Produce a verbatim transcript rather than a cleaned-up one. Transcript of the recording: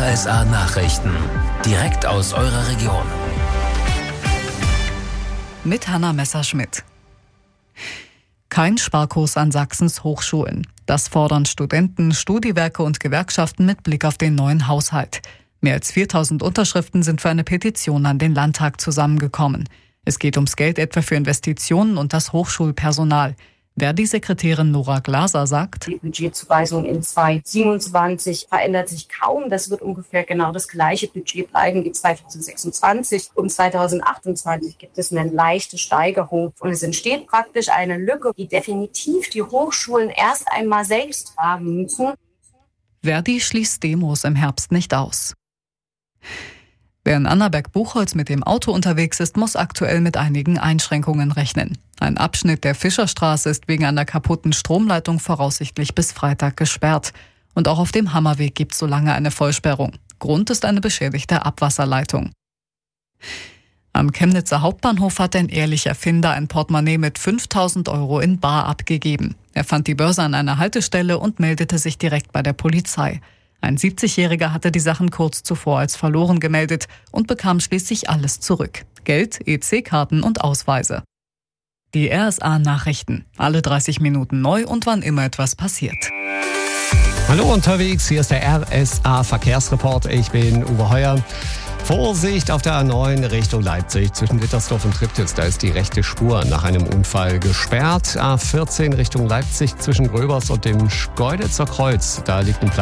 S A Nachrichten. Direkt aus eurer Region. Mit Hanna Messerschmidt. Kein Sparkurs an Sachsens Hochschulen. Das fordern Studenten, Studiwerke und Gewerkschaften mit Blick auf den neuen Haushalt. Mehr als viertausend Unterschriften sind für eine Petition an den Landtag zusammengekommen. Es geht ums Geld etwa für Investitionen und das Hochschulpersonal. Verdi-Sekretärin Nora Glaser sagt: Die Budgetzuweisung in zweitausendsiebenundzwanzig verändert sich kaum. Das wird ungefähr genau das gleiche Budget bleiben wie zweitausendsechsundzwanzig. Und zweitausendachtundzwanzig gibt es eine leichte Steigerung. Und es entsteht praktisch eine Lücke, die definitiv die Hochschulen erst einmal selbst tragen müssen. Verdi schließt Demos im Herbst nicht aus. Wer in Annaberg-Buchholz mit dem Auto unterwegs ist, muss aktuell mit einigen Einschränkungen rechnen. Ein Abschnitt der Fischerstraße ist wegen einer kaputten Stromleitung voraussichtlich bis Freitag gesperrt. Und auch auf dem Hammerweg gibt es so lange eine Vollsperrung. Grund ist eine beschädigte Abwasserleitung. Am Chemnitzer Hauptbahnhof hat ein ehrlicher Finder ein Portemonnaie mit fünftausend Euro in bar abgegeben. Er fand die Börse an einer Haltestelle und meldete sich direkt bei der Polizei. Ein siebzigjähriger hatte die Sachen kurz zuvor als verloren gemeldet und bekam schließlich alles zurück. Geld, E C-Karten und Ausweise. Die R S A-Nachrichten. Alle dreißig Minuten neu und wann immer etwas passiert. Hallo unterwegs, hier ist der R S A-Verkehrsreport. Ich bin Uwe Heuer. Vorsicht auf der A neun Richtung Leipzig zwischen Wittersdorf und Triptis. Da ist die rechte Spur nach einem Unfall gesperrt. A vierzehn Richtung Leipzig zwischen Gröbers und dem Schkeuditzer Kreuz. Da liegt ein Platz.